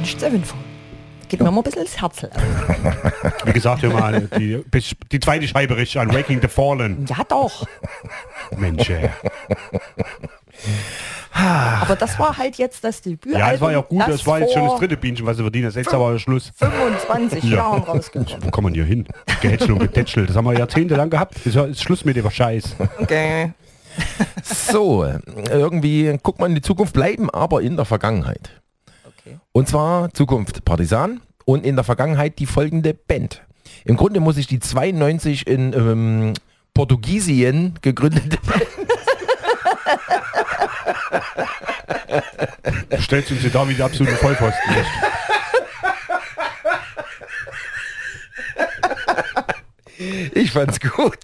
Avenged Sevenfold. Geht mir immer ein bisschen ins Herz. Wie gesagt, hör mal, die zweite Scheibe richtig an, Waking the Fallen. Ja doch. Mensch, ey. Aber das war halt jetzt das Debüt. Ja, es war ja auch gut, das war jetzt schon das dritte Bienchen, was sie verdienen. Das ist jetzt aber Schluss. 25 Jahren rausgekommen. Wo kommt man hier hin? Gehätschel und Getätschel, das haben wir jahrzehntelang gehabt. Ist Schluss mit dem Scheiß. Okay. So, irgendwie guckt man in die Zukunft, bleiben aber in der Vergangenheit. Okay. Und zwar Zukunft Partisan und in der Vergangenheit die folgende Band. Im Grunde muss ich die 92 in Portugiesien gegründete Band. Stellst du uns da wie die absolute Vollpfosten nicht. Ich fand's gut.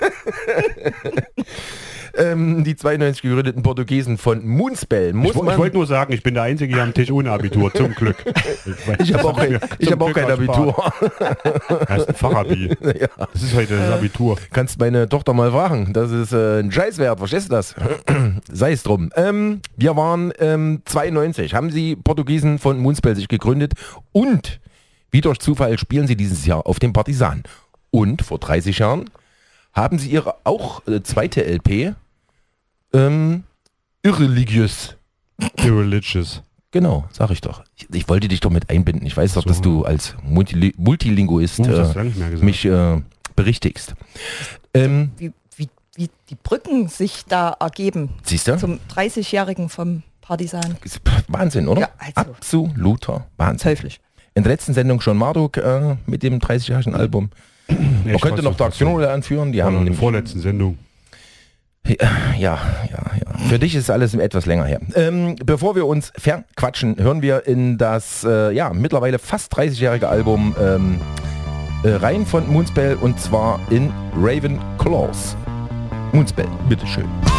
Die 92 gegründeten Portugiesen von Moonspell. Ich wollte nur sagen, ich bin der Einzige hier am Tisch ohne Abitur, zum Glück. Ich habe auch kein Abitur. Das ist ein Fachabi. Ja. Das ist heute das Abitur. Kannst meine Tochter mal fragen. Das ist ein Scheißwert, verstehst du das? Sei es drum. Wir waren 92, haben die Portugiesen von Moonspell sich gegründet und wie durch Zufall spielen sie dieses Jahr auf dem Partisan. Und vor 30 Jahren haben sie ihre auch zweite LP Irreligious. Irreligious. Genau, sag ich doch. Ich wollte dich doch mit einbinden. Ich weiß doch, dass du als Multilinguist mich berichtigst. Wie die Brücken sich da ergeben. Siehst du? Zum 30-Jährigen vom Partisan. Wahnsinn, oder? Ja, also. Absoluter Wahnsinn. Teuflisch. In der letzten Sendung schon Marduk mit dem 30-jährigen Album. Man könnte noch Dark Throne anführen. Die haben in der vorletzten Sendung. Ja. Für dich ist alles etwas länger her. Bevor wir uns verquatschen, hören wir in das mittlerweile fast 30-jährige Album rein von Moonspell und zwar in Raven Claws. Moonspell, bitteschön.